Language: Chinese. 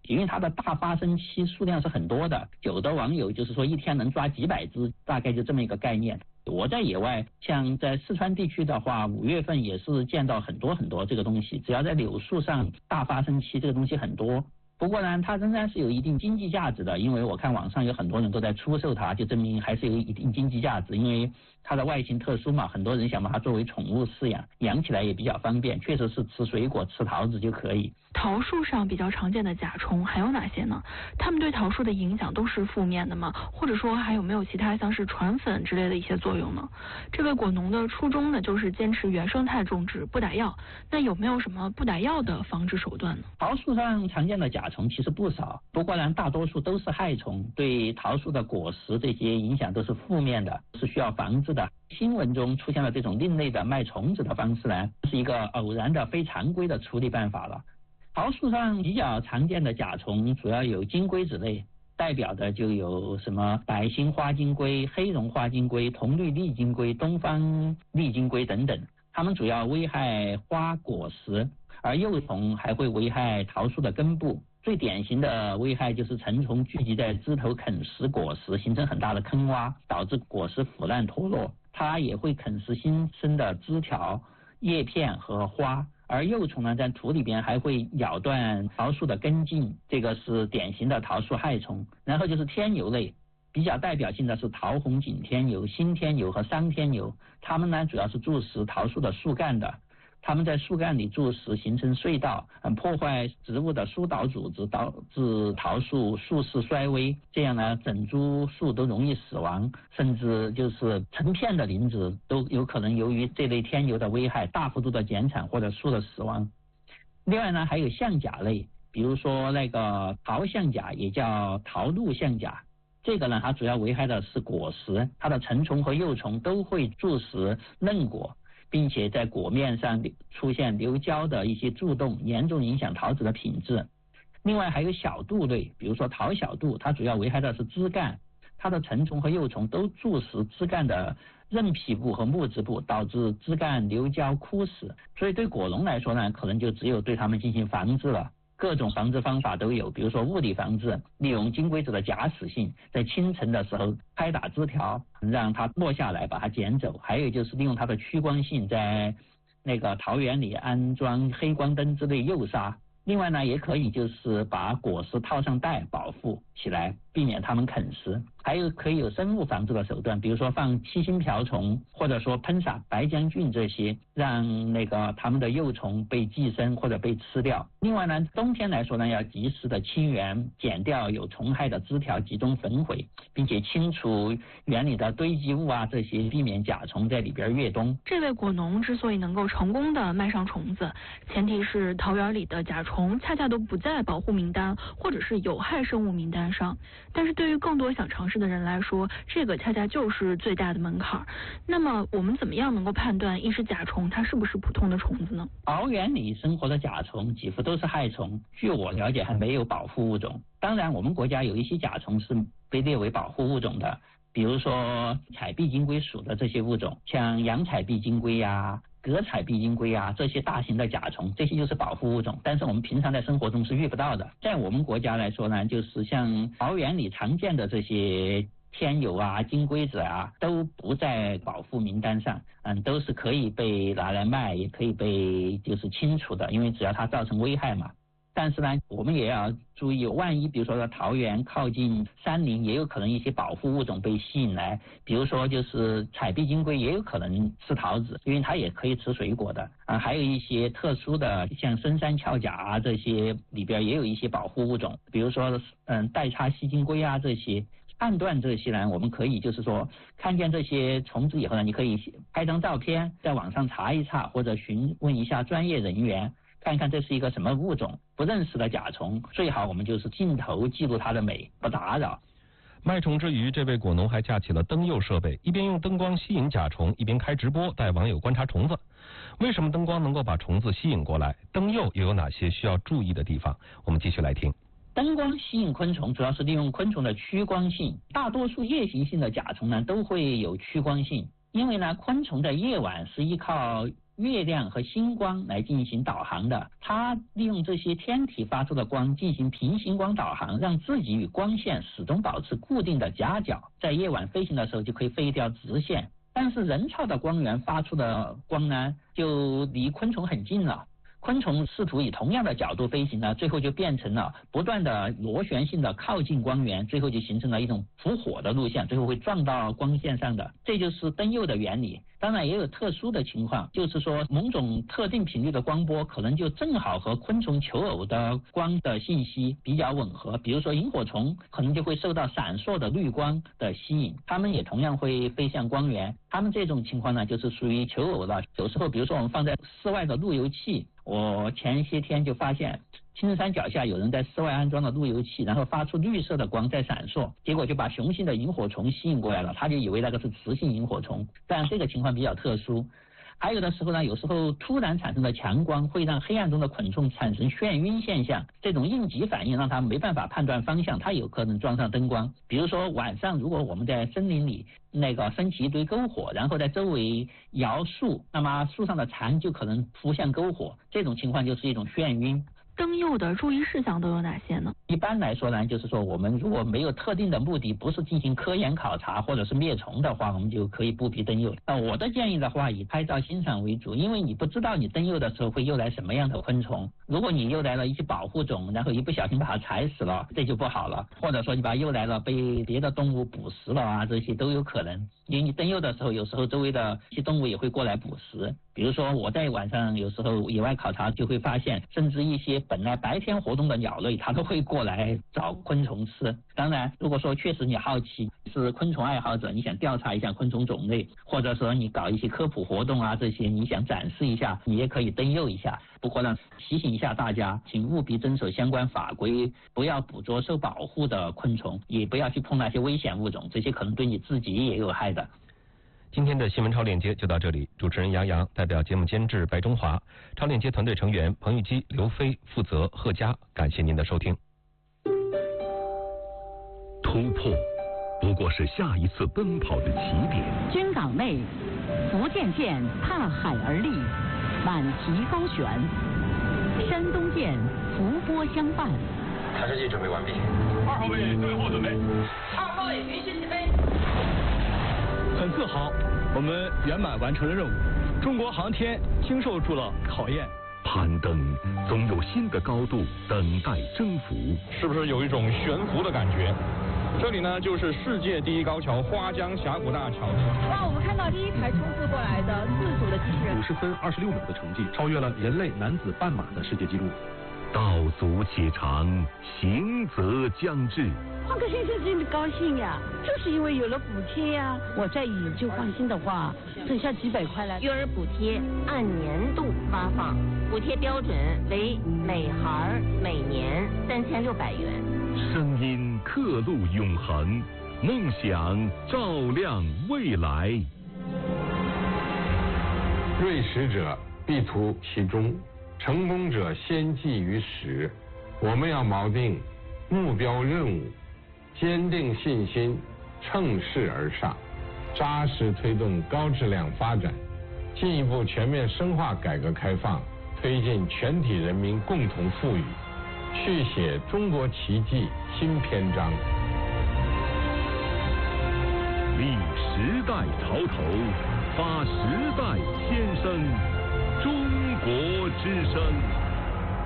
因为它的大发生期数量是很多的，有的网友就是说一天能抓几百只，大概就这么一个概念。我在野外，像在四川地区的话，5月份也是见到很多这个东西，只要在柳树上大发生期这个东西很多。不过呢，它仍然是有一定经济价值的，因为我看网上有很多人都在出售它，就证明还是有一定经济价值，因为它的外形特殊嘛，很多人想把它作为宠物饲养，养起来也比较方便，确实是吃水果吃桃子就可以。 桃树上比较常见的甲虫还有哪些呢？它们对桃树的影响都是负面的吗？或者说还有没有其他像是传粉之类的一些作用呢？这位果农的初衷呢，就是坚持原生态种植，不打药。那有没有什么不打药的防治手段呢？ 桃树上常见的甲虫其实不少，不过呢，大多数都是害虫，对桃树的果实这些影响都是负面的，是需要防治的。新闻中出现了这种另类的卖虫子的方式呢，是一个偶然的非常规的处理办法了。桃树上比较常见的甲虫主要有金龟子类，代表的就有什么白心花金龟、黑绒花金龟、铜绿丽金龟、东方丽金龟等等，它们主要危害花果实，而幼虫还会危害桃树的根部。最典型的危害就是成虫聚集在枝头啃食果实，形成很大的坑洼，导致果实腐烂脱落。它也会啃食新生的枝条、叶片和花。而幼虫呢，在土里边还会咬断桃树的根茎，这个是典型的桃树害虫。然后就是天牛类，比较代表性的是桃红景天牛、新天牛和桑天牛，它们呢主要是蛀食桃树的树干的。它们在树干里蛀食，形成隧道，破坏植物的疏导组织，导致桃树树势衰微。这样呢，整株树都容易死亡，甚至就是成片的林子都有可能由于这类天牛的危害大幅度的减产或者树的死亡。另外呢，还有象甲类，比如说那个桃象甲，也叫桃露象甲。这个呢，它主要危害的是果实，它的成虫和幼虫都会蛀食嫩果，并且在果面上出现流胶的一些蛀洞，严重影响桃子的品质。另外还有小蠹类，比如说桃小蠹，它主要危害的是枝干，它的成虫和幼虫都蛀食枝干的韧皮部和木质部，导致枝干流胶枯死。所以对果农来说呢，可能就只有对它们进行防治了。各种防治方法都有，比如说物理防治，利用金龟子的假死性，在清晨的时候拍打枝条，让它落下来把它捡走。还有就是利用它的趋光性，在那个桃园里安装黑光灯之类诱杀。另外呢，也可以就是把果实套上袋保护起来，避免它们啃食。还有可以有生物防治的手段，比如说放七星瓢虫，或者说喷洒白浆菌这些，让那个它们的幼虫被寄生或者被吃掉。另外呢，冬天来说呢，要及时的清园，剪掉有虫害的枝条，集中焚毁，并且清除园里的堆积物啊这些，避免甲虫在里边越冬。 这位果农之所以能够成功的卖上虫子，前提是桃园里的甲虫恰恰都不在保护名单或者是有害生物名单上。但是对于更多想尝试的人来说，这个恰恰就是最大的门槛。那么我们怎么样能够判断一只甲虫它是不是普通的虫子呢？ 桃园里生活的甲虫几乎都是害虫，据我了解还没有保护物种。当然我们国家有一些甲虫是被列为保护物种的，比如说彩臂金龟属的这些物种，像洋彩臂金龟呀、革彩臂金龟啊，这些大型的甲虫，这些就是保护物种，但是我们平常在生活中是遇不到的。在我们国家来说呢，就是像桃园里常见的这些天牛啊、金龟子啊，都不在保护名单上，都是可以被拿来卖，也可以被就是清除的，因为只要它造成危害嘛。但是呢，我们也要注意，万一比如说桃园靠近山林，也有可能一些保护物种被吸引来，比如说就是彩臂金龟也有可能吃桃子，因为它也可以吃水果的啊。还有一些特殊的像深山鞘甲啊，这些里边也有一些保护物种，比如说带叉吸金龟啊这些。判断这些呢，我们可以就是说看见这些虫子以后呢，你可以拍张照片，在网上查一查，或者询问一下专业人员，看看这是一个什么物种。不认识的甲虫，最好我们就是镜头记录它的美，不打扰。 卖虫之余，这位果农还架起了灯诱设备，一边用灯光吸引甲虫，一边开直播带网友观察虫子。为什么灯光能够把虫子吸引过来？灯诱又有哪些需要注意的地方？我们继续来听。 灯光吸引昆虫主要是利用昆虫的趋光性，大多数夜行性的甲虫呢都会有趋光性，因为呢昆虫的夜晚是依靠月亮和星光来进行导航的。它利用这些天体发出的光进行平行光导航，让自己与光线始终保持固定的夹角，在夜晚飞行的时候就可以飞一条直线。但是人造的光源发出的光呢，就离昆虫很近了。昆虫试图以同样的角度飞行呢，最后就变成了不断的螺旋性的靠近光源，最后就形成了一种伏火的路线，最后会撞到光线上的。这就是灯诱的原理。当然也有特殊的情况，就是说某种特定频率的光波可能就正好和昆虫求偶的光的信息比较吻合，比如说萤火虫可能就会受到闪烁的绿光的吸引，它们也同样会飞向光源。它们这种情况呢，就是属于求偶了。有时候比如说我们放在室外的路由器，我前些天就发现青山脚下有人在室外安装了路由器，然后发出绿色的光在闪烁，结果就把雄性的萤火虫吸引过来了，他就以为那个是雌性萤火虫，但这个情况比较特殊。还有的时候呢，有时候突然产生的强光会让黑暗中的昆虫产生眩晕现象，这种应急反应让它没办法判断方向，它有可能撞上灯光。比如说晚上如果我们在森林里升起一堆篝火，然后在周围摇树，那么树上的蝉就可能扑向篝火，这种情况就是一种眩晕。 灯诱的注意事项都有哪些呢？ 一般来说呢，就是说我们如果没有特定的目的，不是进行科研考察或者是灭虫的话，我们就可以不必灯诱。我的建议的话，以拍照欣赏为主，因为你不知道你灯诱的时候会诱来什么样的昆虫。如果你诱来了一些保护种，然后一不小心把它踩死了，这就不好了。或者说你把它诱来了被别的动物捕食了啊，这些都有可能。因为你灯诱的时候，有时候周围的一些动物也会过来捕食。比如说我在晚上有时候野外考察就会发现，甚至一些本来白天活动的鸟类，它都会过来找昆虫吃。当然，如果说确实你好奇，是昆虫爱好者，你想调查一下昆虫种类，或者说你搞一些科普活动啊，这些你想展示一下，你也可以灯诱一下。不过呢，提醒一下大家，请务必遵守相关法规，不要捕捉受保护的昆虫，也不要去碰那些危险物种，这些可能对你自己也有害的。 今天的新闻超链接就到这里，主持人杨洋代表节目监制白中华，超链接团队成员彭玉基、刘飞，负责贺佳，感谢您的收听。 突破不过是下一次奔跑的起点。 军港内，福建舰踏海而立，满旗高悬；山东舰伏波相伴。 台式机准备完毕。 2号位最后准备。 2号位允许起飞。 很自豪，我们圆满完成了任务。中国航天经受住了考验。 攀登总有新的高度等待征服。 是不是有一种悬浮的感觉？这里呢，就是世界第一高桥花江峡谷大桥。 哇，我们看到第一台冲刺过来的自主的机器人 ，50分26秒的成绩，超越了人类男子半马的世界纪录。 道阻且长，行则将至。 换个先生真的高兴呀，就是因为有了补贴呀。我再以旧换新的话，省下几百块来。 育儿补贴按年度发放，补贴标准为每孩每年3600元。 声音刻录永恒，梦想照亮未来。 锐实者必图其中，成功者先记于始。我们要锚定目标任务，坚定信心，乘势而上，扎实推动高质量发展，进一步全面深化改革开放，推进全体人民共同富裕，续写中国奇迹新篇章。 立时代潮头，发时代先声，中国之声。